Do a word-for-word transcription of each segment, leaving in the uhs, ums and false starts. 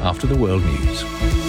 after the world news.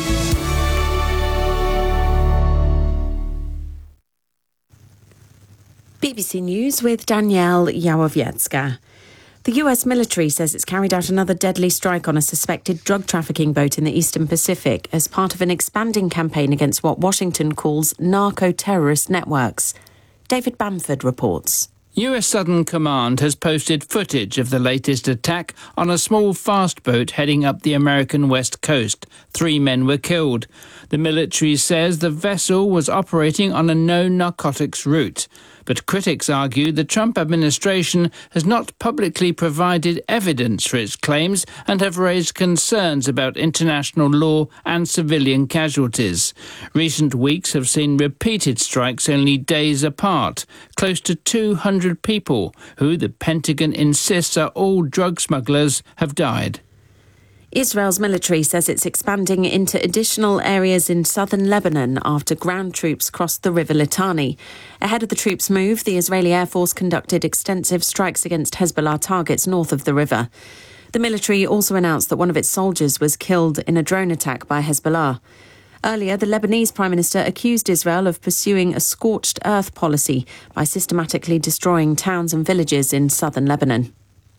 B B C News with Danielle Yawowiecka. The U S military says it's carried out another deadly strike on a suspected drug trafficking boat in the Eastern Pacific as part of an expanding campaign against what Washington calls narco-terrorist networks. David Bamford reports. U S Southern Command has posted footage of the latest attack on a small fast boat heading up the American west coast. Three men were killed. The military says the vessel was operating on a no-narcotics route. But critics argue the Trump administration has not publicly provided evidence for its claims and have raised concerns about international law and civilian casualties. Recent weeks have seen repeated strikes only days apart. Close to two hundred people, who the Pentagon insists are all drug smugglers, have died. Israel's military says it's expanding into additional areas in southern Lebanon after ground troops crossed the River Litani. Ahead of the troops' move, the Israeli Air Force conducted extensive strikes against Hezbollah targets north of the river. The military also announced that one of its soldiers was killed in a drone attack by Hezbollah. Earlier, the Lebanese Prime Minister accused Israel of pursuing a scorched earth policy by systematically destroying towns and villages in southern Lebanon.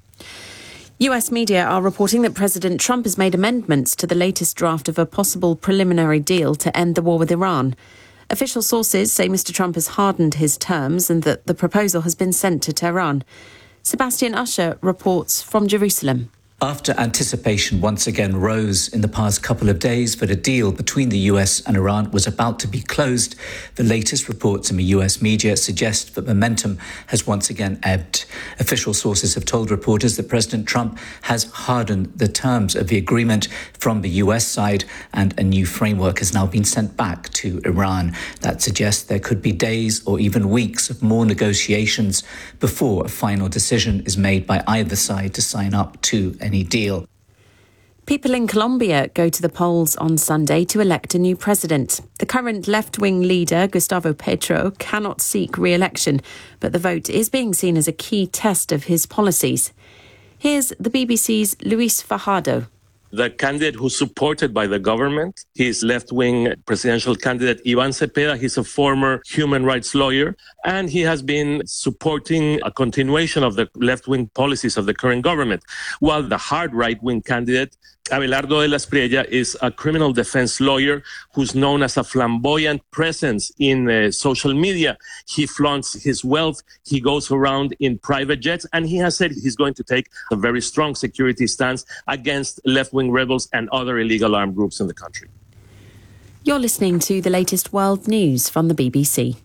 U S media are reporting that President Trump has made amendments to the latest draft of a possible preliminary deal to end the war with Iran. Official sources say Mister Trump has hardened his terms and that the proposal has been sent to Tehran. Sebastian Usher reports from Jerusalem. After anticipation once again rose in the past couple of days that a deal between the U S and Iran was about to be closed, the latest reports in the U S media suggest that momentum has once again ebbed. Official sources have told reporters that President Trump has hardened the terms of the agreement from the U S side, and a new framework has now been sent back to Iran. That suggests there could be days or even weeks of more negotiations before a final decision is made by either side to sign up to any deal. People in Colombia go to the polls on Sunday to elect a new president. The current left-wing leader, Gustavo Petro, cannot seek re-election, but the vote is being seen as a key test of his policies. Here's the B B C's Luis Fajardo. The candidate who's supported by the government, he's left-wing presidential candidate Ivan Cepeda. He's a former human rights lawyer, and he has been supporting a continuation of the left-wing policies of the current government, while the hard right-wing candidate, Abelardo de la Espriella, is a criminal defense lawyer who's known as a flamboyant presence in uh, social media. He flaunts his wealth, he goes around in private jets, and he has said he's going to take a very strong security stance against left-wing rebels and other illegal armed groups in the country. You're listening to the latest world news from the B B C.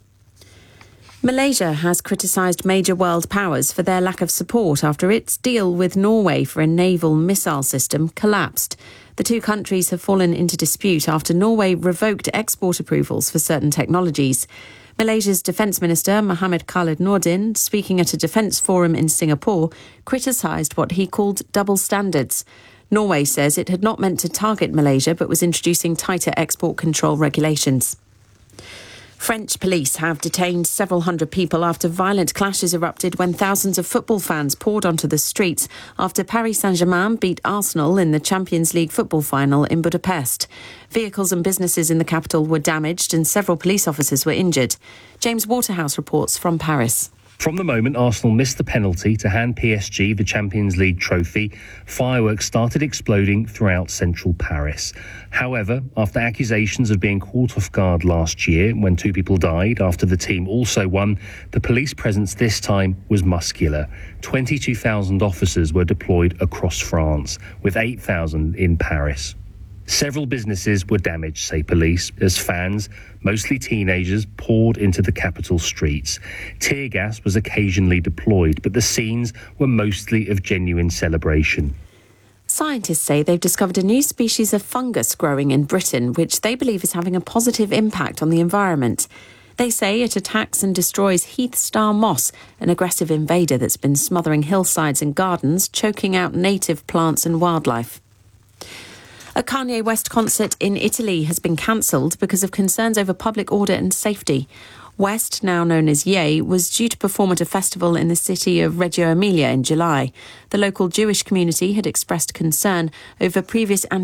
Malaysia has criticised major world powers for their lack of support after its deal with Norway for a naval missile system collapsed. The two countries have fallen into dispute after Norway revoked export approvals for certain technologies. Malaysia's Defence Minister Mohammed Khalid Nordin, speaking at a defence forum in Singapore, criticised what he called double standards. Norway says it had not meant to target Malaysia but was introducing tighter export control regulations. French police have detained several hundred people after violent clashes erupted when thousands of football fans poured onto the streets after Paris Saint-Germain beat Arsenal in the Champions League football final in Budapest. Vehicles and businesses in the capital were damaged and several police officers were injured. James Waterhouse reports from Paris. From the moment Arsenal missed the penalty to hand P S G the Champions League trophy, fireworks started exploding throughout central Paris. However, after accusations of being caught off guard last year when two people died after the team also won, the police presence this time was muscular. twenty-two thousand officers were deployed across France, with eight thousand in Paris. Several businesses were damaged, say police, as fans, mostly teenagers, poured into the capital streets. Tear gas was occasionally deployed, but the scenes were mostly of genuine celebration. Scientists say they've discovered a new species of fungus growing in Britain, which they believe is having a positive impact on the environment. They say it attacks and destroys Heath star moss, an aggressive invader that's been smothering hillsides and gardens, choking out native plants and wildlife. A Kanye West concert in Italy has been cancelled because of concerns over public order and safety. West, now known as Ye, was due to perform at a festival in the city of Reggio Emilia in July. The local Jewish community had expressed concern over previous